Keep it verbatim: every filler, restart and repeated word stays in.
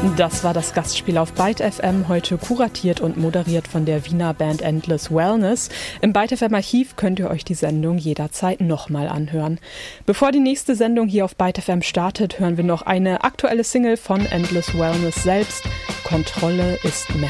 Das war das Gastspiel auf Byte F M, heute kuratiert und moderiert von der Wiener Band Endless Wellness. Im Byte F M Archiv könnt ihr euch die Sendung jederzeit nochmal anhören. Bevor die nächste Sendung hier auf Byte F M startet, hören wir noch eine aktuelle Single von Endless Wellness selbst. Kontrolle ist Meth.